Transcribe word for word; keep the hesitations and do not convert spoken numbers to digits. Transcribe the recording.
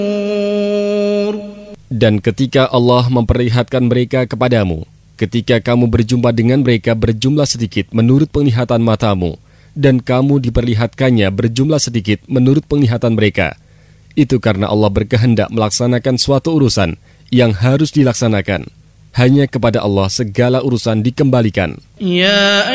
Dan ketika Allah memperlihatkan mereka kepadamu, ketika kamu berjumpa dengan mereka berjumlah sedikit menurut penglihatan matamu, dan kamu diperlihatkannya berjumlah sedikit menurut penglihatan mereka, itu karena Allah berkehendak melaksanakan suatu urusan yang harus dilaksanakan. Hanya kepada Allah segala urusan dikembalikan. Ya